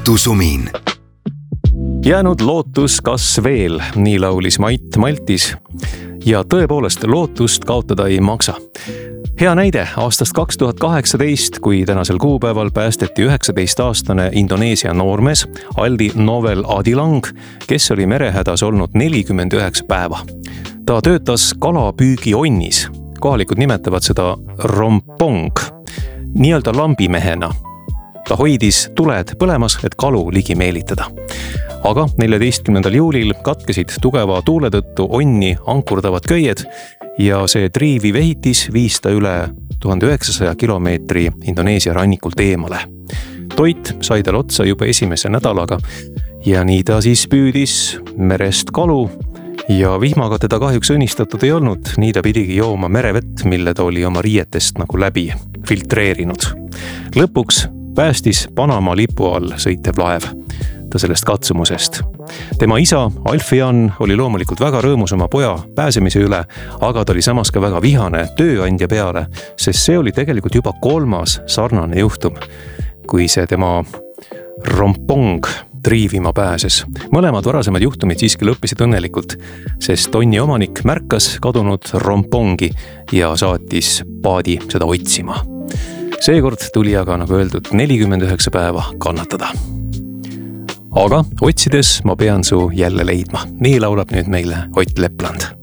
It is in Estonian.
õhtusumin. Jäänud lootus kas veel, nii laulis Mait Maltis. Ja tõepoolest lootust kaotada ei maksa. Hea näide aastast 2018, kui tänasel kuupäeval päästeti 19-aastane Indoneesia noormees Aldi Novel Adilang, kes oli merehädas olnud 49 päeva. Ta töötas kalapüügionnis. Kohalikud nimetavad seda rompong, nii-öelda lambimehena. Ta hoidis tuled põlemas, et kalu ligi meelitada. Aga 14. juulil katkesid tugeva tuule tõttu onni ankurdavad köied ja see triiviv ehitis viis ta üle 1900 kilomeetri Indoneesia rannikult eemale. Toit sai tal otsa juba esimese nädalaga ja nii ta siis püüdis merest kalu ja vihmaga teda kahjuks õnnistatud ei olnud, nii ta pidigi jooma merevett, mille ta oli oma riietest nagu läbi filtreerinud. Lõpuks päästis Panama lipu all sõitev laev ta sellest katsumusest. Tema isa, Alfian, oli loomulikult väga rõõmus oma poja pääsemise üle, aga ta oli samas ka väga vihane tööandja peale, sest see oli tegelikult juba 3. sarnane juhtum, kui see tema rompong triivima pääses. Mõlemad varasemad juhtumid siiski lõppisid õnnelikult, sest onni omanik märkas kadunud rompongi ja saatis paadi seda otsima. Seekord tuli aga, nagu öeldud, 49 päeva kannatada. Aga otsides ma pean su jälle leidma. Nii laulab nüüd meile Ott Lepland.